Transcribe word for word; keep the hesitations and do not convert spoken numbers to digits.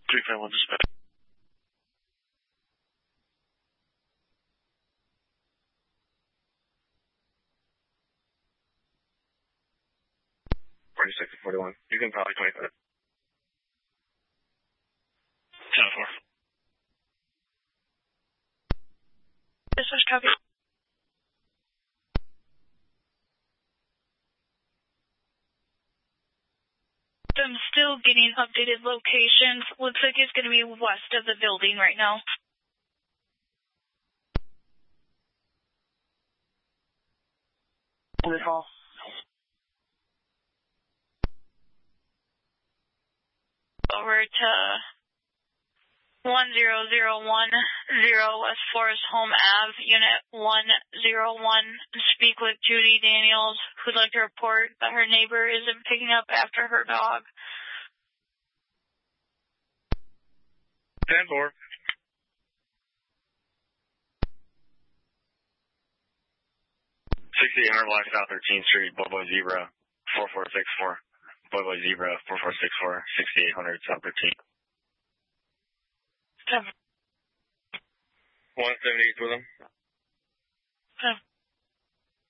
three five one dispatch. forty-six to forty-one. You can probably twenty-five. ten four. Dispatch copy. I'm still getting updated locations. Looks like it's going to be west of the building right now. Recall. Over to one zero zero one zero West Forest Home Ave, Unit one zero one. Speak with Judy Daniels, who'd like to report that her neighbor isn't picking up after her dog. ten four. sixty-eight hundred Black South thirteenth Street, Boy Boy Zebra, four four six four. Boy Boy Zebra, four four six four, sixty-eight hundred South thirteenth. Seven. one seventy-eight with them.